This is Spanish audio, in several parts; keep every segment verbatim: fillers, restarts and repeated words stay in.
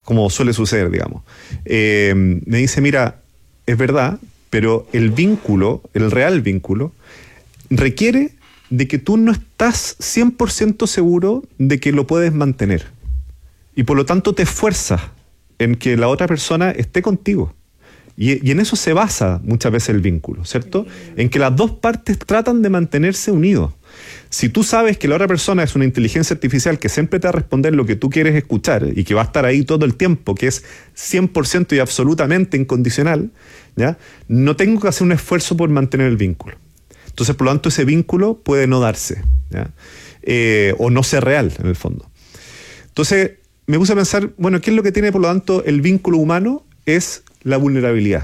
como suele suceder, digamos. Eh, me dice, mira, es verdad, pero el vínculo, el real vínculo, requiere de que tú no estás cien por ciento seguro de que lo puedes mantener. Y por lo tanto te esfuerzas en que la otra persona esté contigo. Y, y en eso se basa muchas veces el vínculo, ¿cierto? En que las dos partes tratan de mantenerse unidos. Si tú sabes que la otra persona es una inteligencia artificial que siempre te va a responder lo que tú quieres escuchar y que va a estar ahí todo el tiempo, que es cien por ciento y absolutamente incondicional, ¿ya? No tengo que hacer un esfuerzo por mantener el vínculo. Entonces, por lo tanto, ese vínculo puede no darse, ¿ya? Eh, o no ser real, en el fondo. Entonces, me puse a pensar, bueno, ¿qué es lo que tiene, por lo tanto, el vínculo humano? Es la vulnerabilidad.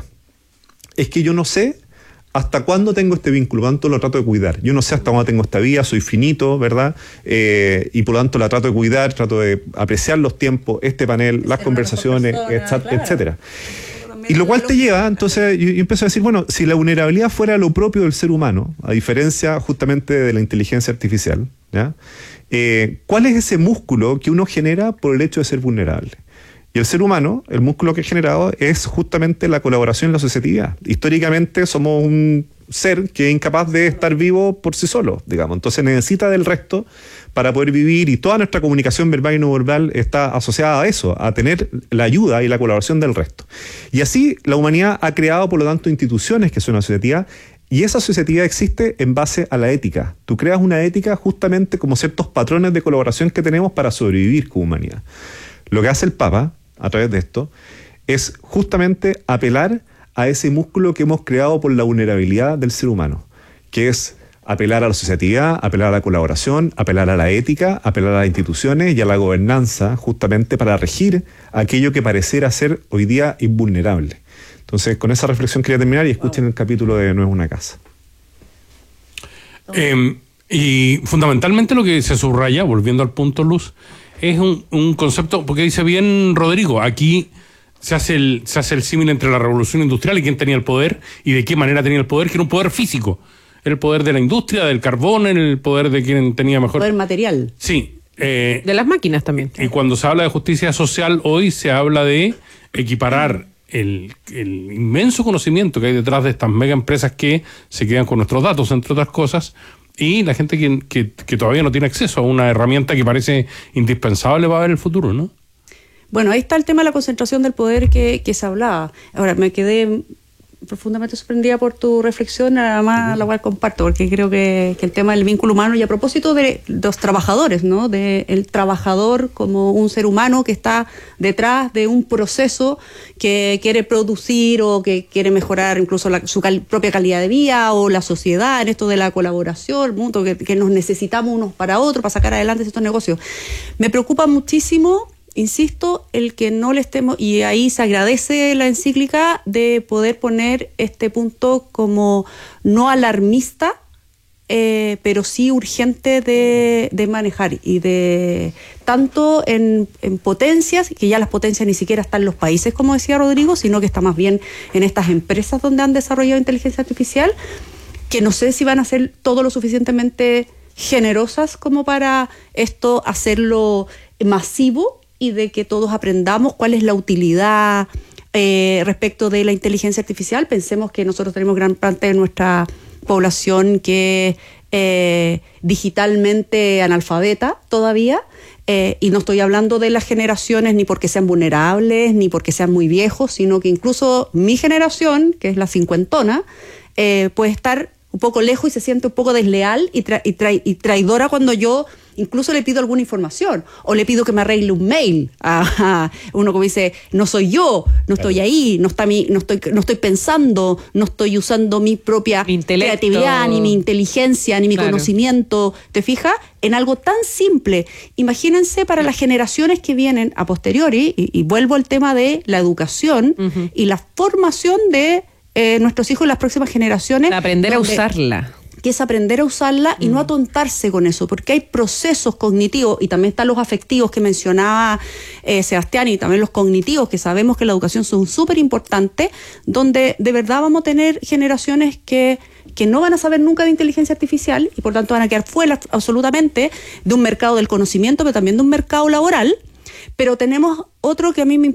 Es que yo no sé hasta cuándo tengo este vínculo, por lo tanto lo trato de cuidar. Yo no sé hasta cuándo tengo esta vida, soy finito, ¿verdad? Eh, y por lo tanto la trato de cuidar, trato de apreciar los tiempos, este panel, las conversaciones, persona, etcétera. Claro. Y lo cual te lleva, entonces, yo, yo empiezo a decir, bueno, si la vulnerabilidad fuera lo propio del ser humano, a diferencia justamente de la inteligencia artificial, ¿ya? Eh, ¿cuál es ese músculo que uno genera por el hecho de ser vulnerable? Y el ser humano, el músculo que ha generado es justamente la colaboración en la asociatividad. Históricamente somos un ser que es incapaz de estar vivo por sí solo, digamos. Entonces necesita del resto para poder vivir, y toda nuestra comunicación verbal y no verbal está asociada a eso, a tener la ayuda y la colaboración del resto. Y así la humanidad ha creado, por lo tanto, instituciones que son asociativas, y esa asociatividad existe en base a la ética. Tú creas una ética justamente como ciertos patrones de colaboración que tenemos para sobrevivir como humanidad. Lo que hace el Papa a través de esto, es justamente apelar a ese músculo que hemos creado por la vulnerabilidad del ser humano, que es apelar a la asociatividad, apelar a la colaboración, apelar a la ética, apelar a las instituciones y a la gobernanza, justamente para regir aquello que pareciera ser hoy día invulnerable. Entonces, con esa reflexión quería terminar, y escuchen el capítulo de No es una casa. Eh, y fundamentalmente lo que se subraya, volviendo al punto, Luz, es un, un concepto, porque dice bien Rodrigo, aquí se hace el se hace el símil entre la revolución industrial y quién tenía el poder y de qué manera tenía el poder, que era un poder físico, era el poder de la industria, del carbón, el poder de quien tenía mejor... Poder material. Sí. Eh, de las máquinas también. Y cuando se habla de justicia social, hoy se habla de equiparar el, el inmenso conocimiento que hay detrás de estas mega empresas que se quedan con nuestros datos, entre otras cosas, y la gente que, que, que todavía no tiene acceso a una herramienta que parece indispensable para ver el futuro, ¿no? Bueno, ahí está el tema de la concentración del poder que, que se hablaba. Ahora, me quedé profundamente sorprendida por tu reflexión, nada más la cual comparto, porque creo que, que el tema del vínculo humano, y a propósito de los trabajadores, ¿no? De el trabajador como un ser humano que está detrás de un proceso que quiere producir o que quiere mejorar incluso la, su cal, propia calidad de vida, o la sociedad, en esto de la colaboración, mutuo, que, que nos necesitamos unos para otros para sacar adelante estos negocios. Me preocupa muchísimo, insisto, el que no le estemos, y ahí se agradece la encíclica de poder poner este punto como no alarmista, eh, pero sí urgente de, de manejar, y de tanto en, en potencias, que ya las potencias ni siquiera están en los países, como decía Rodrigo, sino que está más bien en estas empresas donde han desarrollado inteligencia artificial, que no sé si van a ser todo lo suficientemente generosas como para esto hacerlo masivo, y de que todos aprendamos cuál es la utilidad eh, respecto de la inteligencia artificial. Pensemos que nosotros tenemos gran parte de nuestra población que es eh, digitalmente analfabeta todavía, eh, y no estoy hablando de las generaciones ni porque sean vulnerables, ni porque sean muy viejos, sino que incluso mi generación, que es la cincuentona, eh, puede estar un poco lejos y se siente un poco desleal y, tra- y, tra- y traidora cuando yo incluso le pido alguna información, o le pido que me arregle un mail. Ajá. Uno como dice, no soy yo, no estoy ahí, no está mi, no estoy, no estoy pensando, no estoy usando mi propia mi creatividad, ni mi inteligencia, ni mi claro. conocimiento. ¿Te fijas? En algo tan simple. Imagínense para las generaciones que vienen a posteriori, y, y vuelvo al tema de la educación uh-huh. y la formación de eh, nuestros hijos y las próximas generaciones. Para aprender donde, a usarla. Que es aprender a usarla y mm. no atontarse con eso, porque hay procesos cognitivos, y también están los afectivos que mencionaba eh, Sebastián, y también los cognitivos, que sabemos que la educación son súper importantes, donde de verdad vamos a tener generaciones que, que no van a saber nunca de inteligencia artificial, y por tanto van a quedar fuera absolutamente de un mercado del conocimiento, pero también de un mercado laboral. Pero tenemos otro que a mí me